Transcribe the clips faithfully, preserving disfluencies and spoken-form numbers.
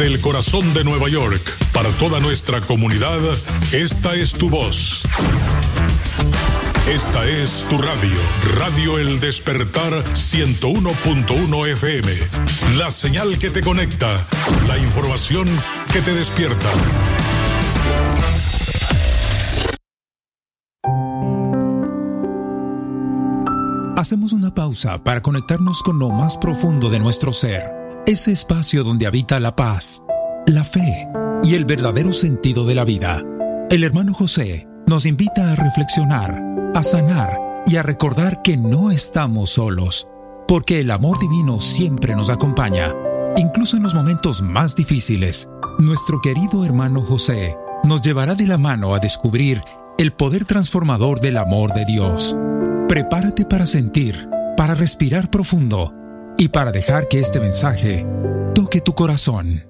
el corazón de Nueva York, para toda nuestra comunidad, esta es tu voz. Esta es tu radio, Radio El Despertar ciento uno punto uno F M. La señal que te conecta, la información que te despierta. Hacemos una pausa para conectarnos con lo más profundo de nuestro ser, ese espacio donde habita la paz, la fe y el verdadero sentido de la vida. El hermano José nos invita a reflexionar, a sanar y a recordar que no estamos solos, porque el amor divino siempre nos acompaña, incluso en los momentos más difíciles. Nuestro querido hermano José nos llevará de la mano a descubrir el poder transformador del amor de Dios. Prepárate para sentir, para respirar profundo y para dejar que este mensaje toque tu corazón.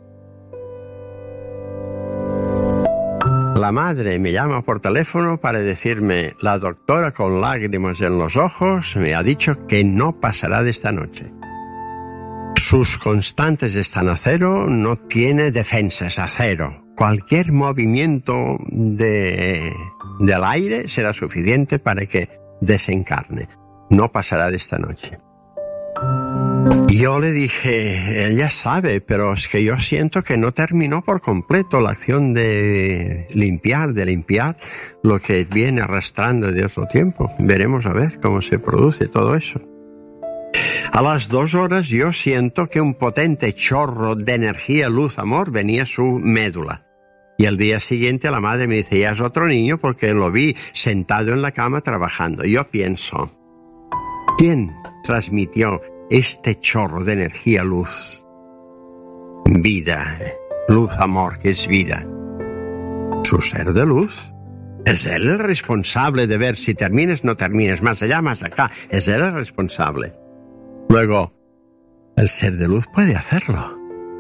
La madre me llama por teléfono para decirme: la doctora con lágrimas en los ojos me ha dicho que no pasará de esta noche. Sus constantes están a cero, no tiene defensas, a cero. Cualquier movimiento de, del aire será suficiente para que desencarne. No pasará de esta noche. Y yo le dije: ella sabe, pero es que yo siento que no terminó por completo la acción de limpiar, de limpiar lo que viene arrastrando de otro tiempo. Veremos a ver cómo se produce todo eso. A las dos horas yo siento que un potente chorro de energía, luz, amor venía a su médula. Y al día siguiente la madre me dice: ya es otro niño, porque lo vi sentado en la cama trabajando. Y yo pienso: ¿quién transmitió este chorro de energía, luz? Vida, luz, amor, que es vida. Su ser de luz. Es él el responsable de ver si termines, no termines, más allá, más acá. Es él el responsable. Luego, el ser de luz puede hacerlo.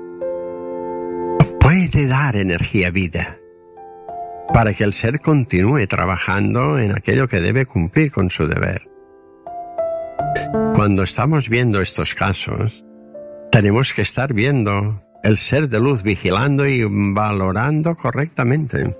Puede dar energía, vida, para que el ser continúe trabajando en aquello que debe cumplir con su deber. Cuando estamos viendo estos casos, tenemos que estar viendo el ser de luz vigilando y valorando correctamente.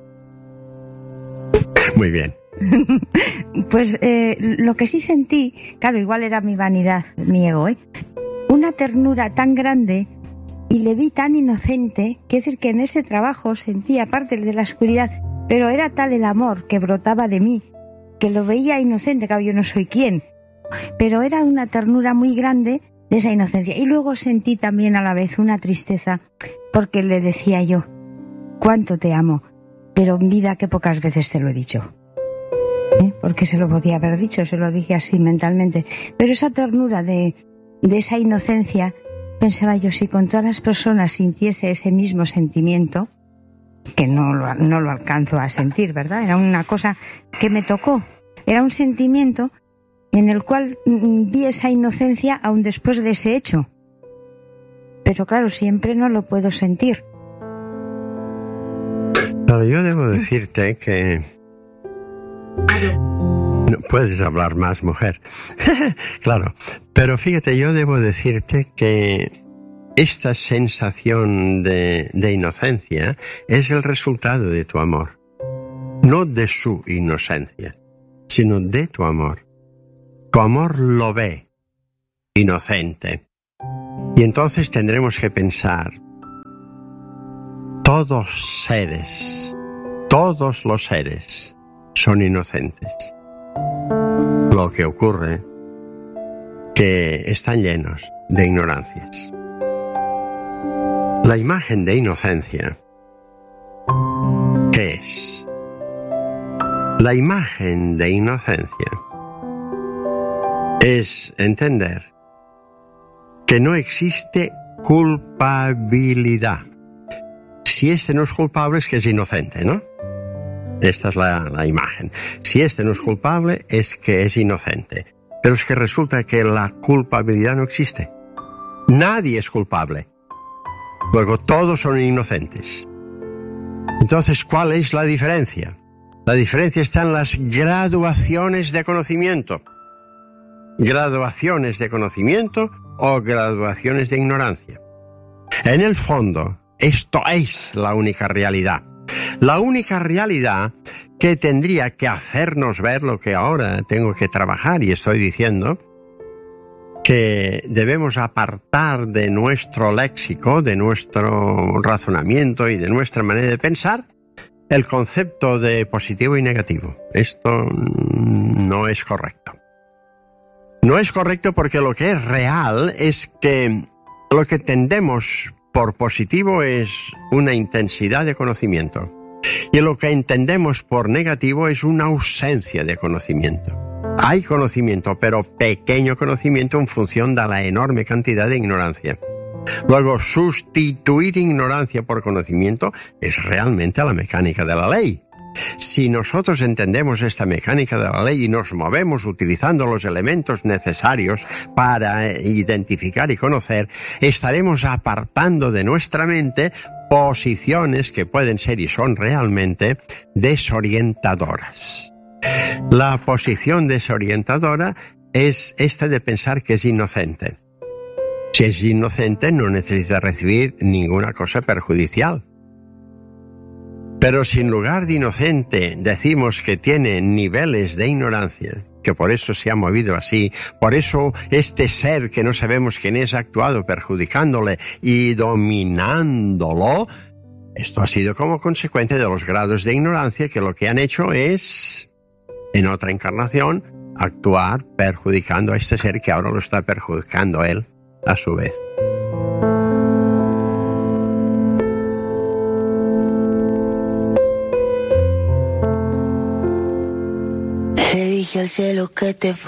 Muy bien. Pues eh, lo que sí sentí, claro, igual era mi vanidad, mi ego, ¿eh? Una ternura tan grande. Y le vi tan inocente, quiero decir que en ese trabajo sentía parte de la oscuridad, pero era tal el amor que brotaba de mí, que lo veía inocente, claro, yo no soy quien, pero era una ternura muy grande de esa inocencia. Y luego sentí también a la vez una tristeza, porque le decía yo: cuánto te amo, pero en vida que pocas veces te lo he dicho. ¿Eh? Porque se lo podía haber dicho, se lo dije así mentalmente, pero esa ternura de, de esa inocencia. Pensaba yo, si con todas las personas sintiese ese mismo sentimiento, que no lo, no lo alcanzo a sentir, ¿verdad? Era una cosa que me tocó. Era un sentimiento en el cual vi esa inocencia aún después de ese hecho. Pero claro, siempre no lo puedo sentir. Pero yo debo decirte que... No puedes hablar más, mujer. Claro, pero fíjate, yo debo decirte que esta sensación de, de inocencia es el resultado de tu amor. No de su inocencia, sino de tu amor. Tu amor lo ve inocente. Y entonces tendremos que pensar: todos seres, todos los seres son inocentes. Lo que ocurre que están llenos de ignorancias. La imagen de inocencia, ¿qué es? La imagen de inocencia es entender que no existe culpabilidad. Si este no es culpable, es que es inocente, ¿no? Esta es la, la imagen. Si este no es culpable, es que es inocente. Pero es que resulta que la culpabilidad no existe. Nadie es culpable. Luego todos son inocentes. Entonces, ¿cuál es la diferencia? La diferencia está en las graduaciones de conocimiento. Graduaciones de conocimiento o graduaciones de ignorancia. En el fondo, esto es la única realidad. La única realidad que tendría que hacernos ver lo que ahora tengo que trabajar y estoy diciendo, que debemos apartar de nuestro léxico, de nuestro razonamiento y de nuestra manera de pensar el concepto de positivo y negativo. Esto no es correcto. No es correcto porque lo que es real es que lo que entendemos por positivo es una intensidad de conocimiento y lo que entendemos por negativo es una ausencia de conocimiento. Hay conocimiento, pero pequeño conocimiento en función de la enorme cantidad de ignorancia. Luego, sustituir ignorancia por conocimiento es realmente la mecánica de la ley. Si nosotros entendemos esta mecánica de la ley y nos movemos utilizando los elementos necesarios para identificar y conocer, estaremos apartando de nuestra mente posiciones que pueden ser y son realmente desorientadoras. La posición desorientadora es esta de pensar que es inocente. Si es inocente, no necesita recibir ninguna cosa perjudicial. Pero si en lugar de inocente decimos que tiene niveles de ignorancia, que por eso se ha movido así, por eso este ser que no sabemos quién es ha actuado perjudicándole y dominándolo, esto ha sido como consecuencia de los grados de ignorancia que lo que han hecho es, en otra encarnación, actuar perjudicando a este ser que ahora lo está perjudicando a él a su vez. Le dije al cielo que te fue